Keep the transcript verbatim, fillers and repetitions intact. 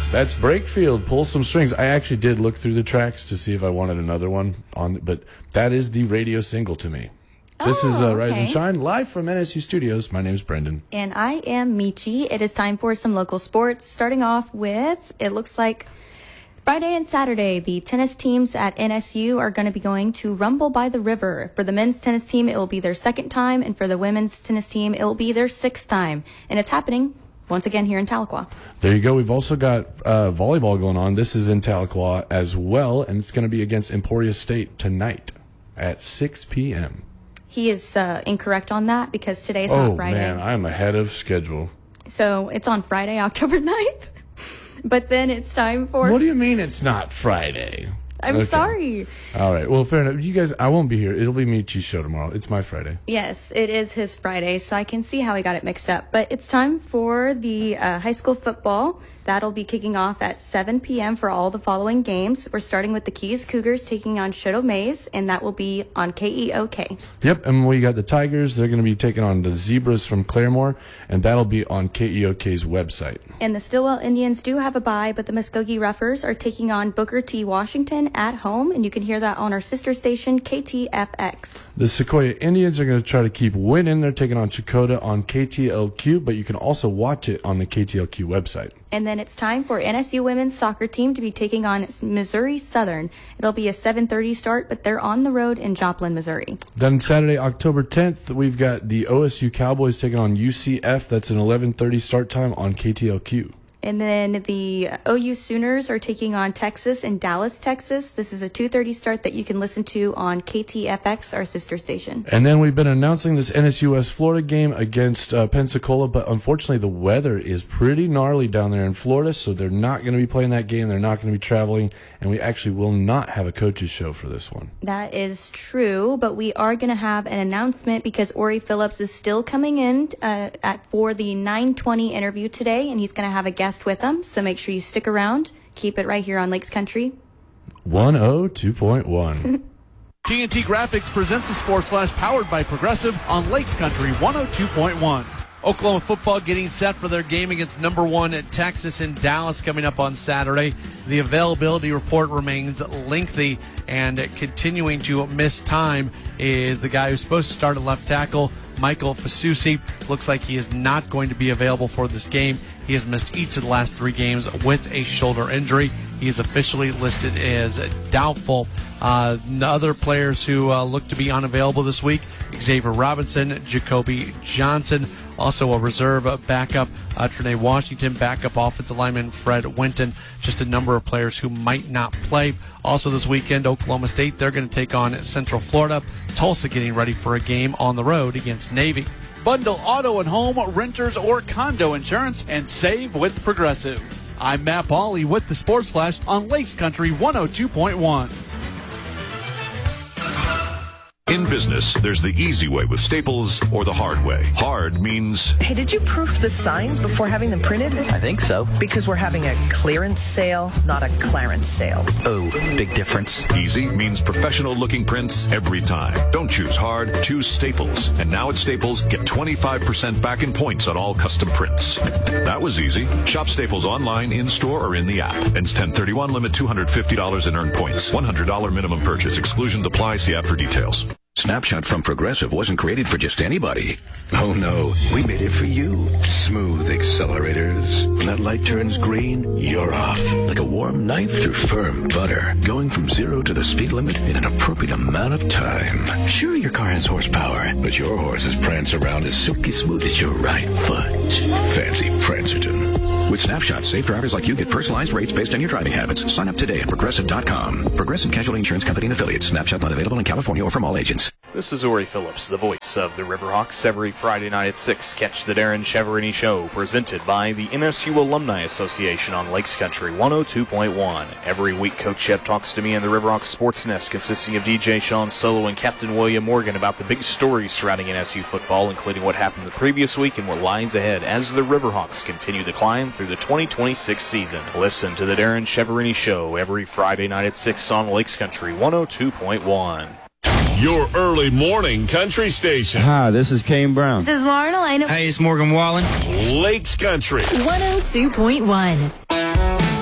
That's Brakefield, Pull Some Strings. I actually did look through the tracks to see if I wanted another one, on, but that is the radio single to me. This oh, is uh, Rise okay. and Shine, live from N S U Studios. My name is Brendan. And I am Michi. It is time for some local sports, starting off with, it looks like Friday and Saturday, the tennis teams at N S U are going to be going to Rumble by the River. For the men's tennis team, it will be their second time, and for the women's tennis team, it will be their sixth time. And it's happening once again here in Tahlequah. There you go. We've also got uh, volleyball going on. This is in Tahlequah as well, and it's going to be against Emporia State tonight at six p.m. He is uh, incorrect on that because today's oh, not Friday. Oh, man, I'm ahead of schedule. So it's on Friday, October ninth. But then it's time for... What do you mean it's not Friday? I'm okay. sorry. All right. Well, fair enough. You guys, I won't be here. It'll be Michi's show tomorrow. It's my Friday. Yes, it is his Friday, so I can see how he got it mixed up. But it's time for the uh, high school football. That'll be kicking off at seven p.m. for all the following games. We're starting with the Keys Cougars taking on Shoto Mays, and that will be on K E O K. Yep, and we got the Tigers. They're going to be taking on the Zebras from Claremore, and that'll be on K E O K's website. And the Stillwell Indians do have a bye, but the Muskogee Roughers are taking on Booker T. Washington at home, and you can hear that on our sister station, K T F X. The Sequoia Indians are going to try to keep winning. They're taking on Chakota on K T L Q, but you can also watch it on the K T L Q website. And then it's time for N S U women's soccer team to be taking on Missouri Southern. It'll be a seven thirty start, but they're on the road in Joplin, Missouri. Then Saturday, October tenth, we've got the O S U Cowboys taking on U C F. That's an eleven thirty start time on K T L Q. And then the O U Sooners are taking on Texas in Dallas, Texas. This is a two thirty start that you can listen to on K T F X, our sister station. And then we've been announcing this N S U West Florida game against uh, Pensacola, but unfortunately the weather is pretty gnarly down there in Florida, so they're not going to be playing that game. They're not going to be traveling, and we actually will not have a coaches show for this one. That is true, but we are going to have an announcement because Ori Phillips is still coming in uh, at for the nine twenty interview today, and he's going to have a guest with them, so make sure you stick around. Keep it right here on Lakes Country one oh two point one. T N T Graphics presents the Sports Flash powered by Progressive on Lakes Country one oh two point one. Oklahoma football getting set for their game against number one at Texas in Dallas coming up on Saturday. The availability report remains lengthy, and continuing to miss time is the guy who's supposed to start at left tackle, Michael Fasusi. Looks like he is not going to be available for this game. He has missed each of the last three games with a shoulder injury. He is officially listed as doubtful. Uh, other players who uh, look to be unavailable this week, Xavier Robinson, Jacoby Johnson, also a reserve backup, uh, Trinae Washington, backup offensive lineman Fred Winton, just a number of players who might not play. Also this weekend, Oklahoma State, they're going to take on Central Florida. Tulsa getting ready for a game on the road against Navy. Bundle auto and home, renters, or condo insurance and save with Progressive. I'm Matt Pauley with the Sports Flash on Lakes Country one oh two point one. In business, there's the easy way with Staples or the hard way. Hard means... Hey, did you proof the signs before having them printed? I think so. Because we're having a clearance sale, not a Clarence sale. Oh, big difference. Easy means professional-looking prints every time. Don't choose hard, choose Staples. And now at Staples, get twenty-five percent back in points on all custom prints. That was easy. Shop Staples online, in-store, or in the app. Ends ten thirty-one, limit two hundred fifty dollars in earned points. one hundred dollars minimum purchase. Exclusion apply. See app for details. Snapshot from Progressive wasn't created for just anybody. Oh no, we made it for you. Smooth accelerators. When that light turns green, you're off. Like a warm knife through firm butter. Going from zero to the speed limit in an appropriate amount of time. Sure, your car has horsepower, but your horses prance around as silky smooth as your right foot. Fancy Prancerton. With Snapshot, safe drivers like you get personalized rates based on your driving habits. Sign up today at Progressive dot com. Progressive Casualty Insurance Company and Affiliates. Snapshot not available in California or from all agents. This is Ori Phillips, the voice of the Riverhawks. Every Friday night at six, catch the Darren Cheverini Show, presented by the N S U Alumni Association on Lakes Country one oh two point one. Every week, Coach Chev talks to me and the Riverhawks Sports Nest, consisting of D J Sean Solo and Captain William Morgan, about the big stories surrounding N S U football, including what happened the previous week and what lies ahead as the Riverhawks continue to climb through the twenty twenty-six season. Listen to the Darren Cheverini Show every Friday night at six on Lakes Country one oh two point one. Your early morning country station. Hi, this is Kane Brown. This is Lauren Elena. Hey, it's Morgan Wallen. Lakes Country one oh two point one.